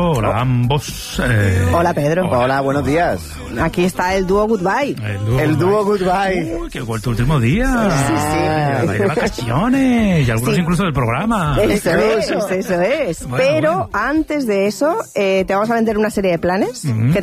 Hola a ambos. Hola Pedro. Hola, buenos días. Aquí está el dúo Goodbye. El dúo Goodbye. Uy, que he vuelto el último día. Sí. Hay vacaciones y algunos incluso del programa. Eso es. Bueno, Pero bueno. antes de eso, te vamos a vender una serie de planes que